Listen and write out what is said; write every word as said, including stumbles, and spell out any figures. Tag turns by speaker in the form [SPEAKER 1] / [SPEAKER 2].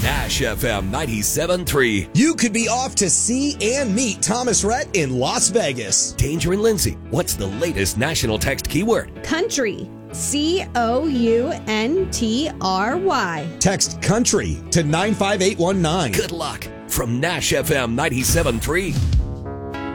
[SPEAKER 1] Nash F M ninety-seven point three.
[SPEAKER 2] You could be off to see and meet Thomas Rhett in Las Vegas.
[SPEAKER 1] Danger and Lindsay, what's the latest national text keyword?
[SPEAKER 3] Country. C O U N T R Y.
[SPEAKER 2] Text country to nine five eight one nine.
[SPEAKER 1] Good luck from Nash F M ninety-seven point three.